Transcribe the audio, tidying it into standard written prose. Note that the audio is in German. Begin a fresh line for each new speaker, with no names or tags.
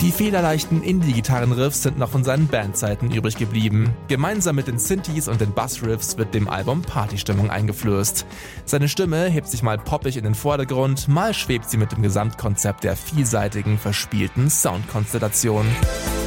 Die federleichten Indie-Gitarrenriffs sind noch von seinen Bandzeiten übrig geblieben. Gemeinsam mit den Synthes und den Bassriffs wird dem Album Partystimmung eingeflößt. Seine Stimme hebt sich mal poppig in den Vordergrund, mal schwebt sie mit dem Gesamtkonzept der vielseitigen, verspielten Soundkonstellation.